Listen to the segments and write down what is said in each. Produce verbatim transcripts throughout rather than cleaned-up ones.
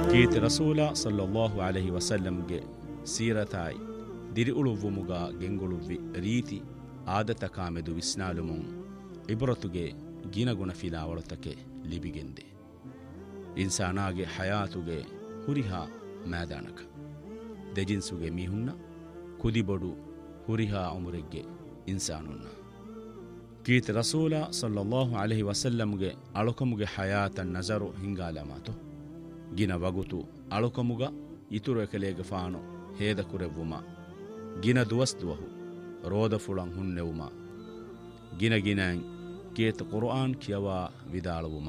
ಕೀರ್ತಿ ರಸೂಲ ಸಲ್ಲಲ್ಲಾಹು ಅಲೈಹಿ ವಸಲ್ಲಂಗೆ ಸೀರತಾಯಿ ದಿರಿ ಉಳುವುಮುಗ ಗೆಂಗುಳುವ್ವಿ ರೀತಿ ಆದತ ಕಾಮೆದು ವಿಸ್ನಾಲುಮುಂ ಇಬ್ರತುಗೆ ಗಿನಗುಣ ಫಿಲಾವಳತಕ್ಕೆ ಲಿಬಿಗೆಂದೆ ಇನ್ಸಾನಾಗೆ ಹಯಾತುಗೆ ಹುರಿಹಾ ಮೈದಾನಕ ದೆಜಿನ್ಸುಗೆ ಮಿಹುನ್ನ ಕುದಿಬೊಡು ಹುರಿಹಾ ಉಮುರೆಗ್ಗೆ ಇನ್ಸಾನುನ್ನ ಕೀರ್ತಿ ರಸೂಲ ಸಲ್ಲಲ್ಲಾಹು ಅಲೈಹಿ ವಸಲ್ಲಂಗೆ ಅಳುಕಮುಗೆ ಹಯಾತನ್ ನಜರು ಹಿಂಗಾಲಮಾತು ಗಿನ ವಗುತು ಅಳುಕಮುಗ ಇತುರು ಎಕಲೇಗೆ ಫಾನು ಹೇದ ಕುರೆವ್ವುಮ ಗಿನ ದುವಸ್ದುವಹು ರೋದ ಫುಳಂ ಹುನ್ನೆವುಮ ಗಿನ ಗಿನಂ ಕೀರ್ತಿ ಕುರ್ಆನ್ ಕಿಯವಾ ವಿದಾಳುವುಮ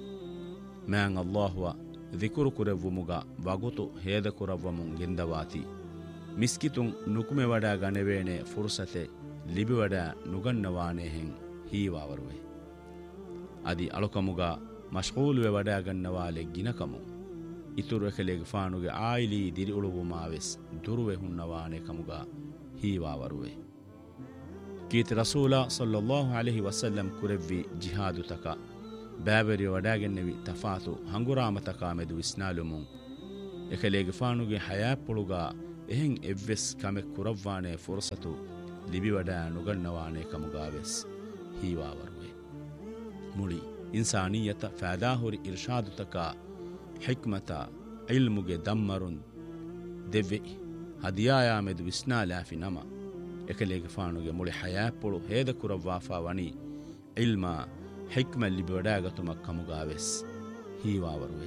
ಮ್ಯಾಂ ಅಲ್ಲಾಹುವ ದಿಕುರು ಕುರೆವ್ವುಮುಗ ವಗುತು ಹೇದ ಕುರವ್ವಮುಂ ಗೆಂದವಾತಿ ಮಿಸ್ಕಿತುಂ ನುಕುಮೆ ವಡ ಗಣವೇಣೆ ಫುರ್ಸತೆ ಲಿಬಿವಡ ನುಗನ್ನವಾನೆ ಹೆಂ ಹೀವಾವರುವೆ ಅದಿ ಅಳುಕಮುಗ ಮಶ್ಗೂಲುವೆ ವಡ ಗನ್ನವಾಲೆ ಗಿನಕಮು ಇತುರು ಎಕಲೆಗೆ ಫಾನುಗೆ ಆಯಿಲಿ ದಿರಿ ಉಳುವುಮಾವೆಸ್ ದುರುವೆ ಹುನ್ನವಾನೆ ಕಮುಗ ಹೀವಾವರುವೆ ಕೀರ್ತಿ ರಸೂಲ ಸಲ್ಲಲ್ಲಾಹು ಅಲೈಹಿ ವಸಲ್ಲಂ ಕುರೆವ್ವಿ ಜಿಹಾದು ತಕ ಬ್ಯಾಬೆರಿ ವಡಾಗೆನ್ನೆವಿ ತಫಾತು ಹಂಗುರಾಮತಕ ಮೆದು ವಿಸ್ನಾಲುಮುಂ ಎಕಲೆಗೆ ಫಾನುಗೆ ಹಯಾಪುಳುಗ ಎಹೆಂ ಎವ್ವೆಸ್ ಕಮೆ ಕುರವ್ವಾನೆ ಫುರ್ಸತು ಲಿಬಿವಡ ನುಗನ್ನವಾನೆ ಕಮುಗಾವೆಸ್ ಹೀವಾವರುವೆ ಮುಳಿ ಇನ್ಸಾನಿಯತ ಫಾದಾಹುರಿ ಇರ್ಷಾದು ತಕ ಹಿಕ್ಮತ ಇಲ್ಮುಗೆ ದಮ್ಮರುನ್ ದೆವ್ವೆ ಹದಿಯಾಯಾಮೆದು ವಿಸ್ನಾಲಾಫಿ ನಮ ಎಕಲೆಗೆ ಫಾನುಗೆ ಮುಳಿ ಹಯಾಪುಳು ಹೇದ ಕುರವ್ವಾಫಾ ವನಿ ಇಲ್ಮ ಹಿಕ್ಮ ಲಿಬಿವಡಾಗತುಮ ಕಮುಗಾವೆಸ್ ಹೀವಾವರುವೆ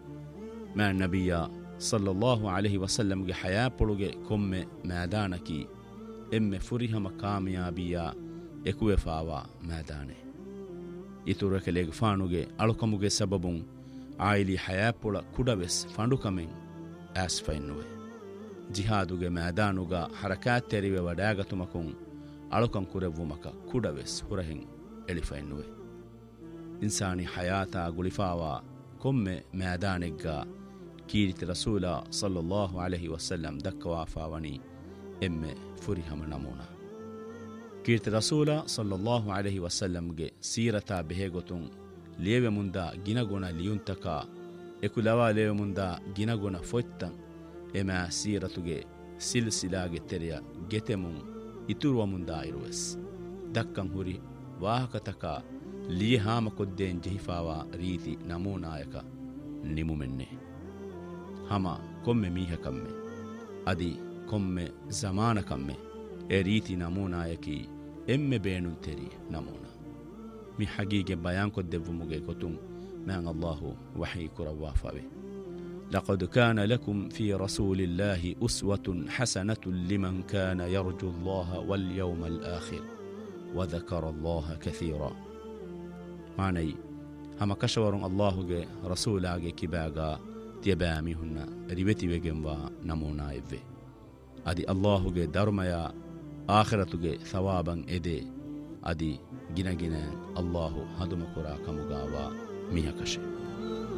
ಮ್ಯಾ ನಬಿಯ ಸಲ್ಲಲ್ಲಾಹು ಅಲೈಹಿ ವಸಲ್ಲಂಗೆ ಹಯಾಪುಳುಗೆ ಕೊಮ್ಮೆ ಮೈದಾನಕಿ ಎಮ್ಮೆ ಫುರಿಹಮ ಕಾಮಯಾಬಿಯ ಎಕುವೆಫಾವಾ ಮೈದಾನೆ ಇತುರು ಎಕಲೆಗೆ ಫಾನುಗೆ ಅಳುಕಮುಗೆ ಸಬಬುಂ ಆಯಿಲಿ ಹಯಾಪುಳ ಕುಡವೆಸ್ ಫಂಡುಕಮೆಂ ಆಸ್ಫೈನ್ನುವೆ ಜಿಹಾದುಗೆ ಮೈದಾನುಗ ಹರಕಾತ್ ತೆರಿವೆ ವಡಾಗತುಮಕುಂ ಅಳುಕಂ ಕುರೆವ್ವುಮಕ ಕುಡವೆಸ್ ಹುರಹೆಂ ಎಳಿಫೈನ್ನುವೆ ಇನ್ಸಾನಿ ಹಯಾತ ಗುಳಿಫಾವಾ ಕೊಮ್ಮೆ ಮೈದಾನೆಗ್ಗ ಕೀರ್ತಿ ರಸೂಲ ಸಲ್ಲಲ್ಲಾಹು ಅಲೈಹಿ ವಸಲ್ಲಂ ದಕ್ಕವಾಫಾವನಿ ಎಮ್ಮೆ ಫುರಿಹಮ ನಮೂನ ಕೀರ್ತಿ ರಸೂಲ ಸಲ್ಲಲ್ಲಾಹು ಅಲೈಹಿ ವಸಲ್ಲಂಗೆ ಸೀರತ ಬೆಹೆಗೊತುಂ ಲೇವೆ ಮುಂದ ಗಿನಗುಣ ಲಿಯುಂತಕ ಎಕುಲವಾ ಲೇವೆ ಮುಂದ ಗಿನಗುಣ ಫೊಯ್ತಂ ಎಮ ಸೀರತುಗೆ ಸಿಲ್ಸಿಲಾಗೆ ತೆರೆಯ ಗೆತೆಮುಂ ಇತುರುವ ಮುಂದ ಇರುವೆಸ್ ದಕ್ಕಂ ಹುರಿ ವಾಹಕತಕ ಲಿಹಾಮ ಕೊದ್ದೇನ್ ಜಹಿಫಾವಾ ರೀತಿ ನಮೂನಾಯಕ ನಿಮುಮೆನ್ನೆ ಹಮ ಕೊಮ್ಮೆ ಮೀಹಕಮ್ಮೆ ಅದಿ ಕೊಮ್ಮೆ ಜಮಾನಕಮ್ಮೆ ಎ ರೀತಿ ನಮೂನಾಯಕಿ ಎಮ್ಮೆ ಬೇಣು ತೆರಿ ನಮೂನ ಮಿ ಹಗೀಗೆ ಬಯಾನ್ ಕೊದ್ದೆವ್ವುಮುಗೆ ಗೊತುಂ ಮ್ಯಾಂ ಅಲ್ಲಾಹು ವಹಿ ಕುರವ್ವಾಫಾವೆ لقد كان لكم في رسول الله أسوة حسنة لمن كان يرجو الله واليوم الآخر وذكر الله كثيرا معني هم كشور الله رسول كباغا تيبامي هنا ريبتي وجنوا نمونا إذا أدي الله درميا آخرة ثوابا إدي أدي جنا جنا الله هدم كرا كمغاوا ميها كشي